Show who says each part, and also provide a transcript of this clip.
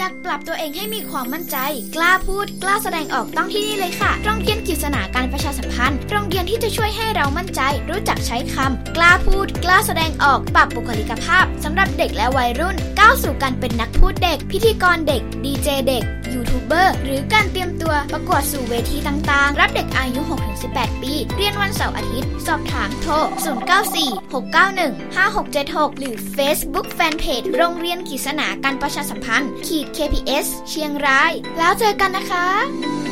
Speaker 1: ากปรับตัวเองให้มีความมั่นใจกล้าพูดกล้าแสดงออกต้องที่นี่เลยค่ะโรงเรียนกฤษณาการประชาสัมพันธ์โรงเรียนที่จะช่วยให้เรามั่นใจรู้จักใช้คำกล้าพูดกล้าแสดงออกปรับบุคลิกภาพสำหรับเด็กและวัยรุ่นก้าวสู่การเป็นนักพูดเด็กพิธีกรเด็กดีเจเด็กยูทูบเบอร์หรือการเตรียมตัวประกวดสู่เวทีต่างๆรับเด็กอายุ 6-18 ปีเรียนวันเสาร์อาทิตย์สอบถามโทร 0946915676 หรือ Facebook Fanpage โรงเรียนกฤษณาการประชาสัมพันธ์ KPS เชียงรายแล้วเจอกันนะคะ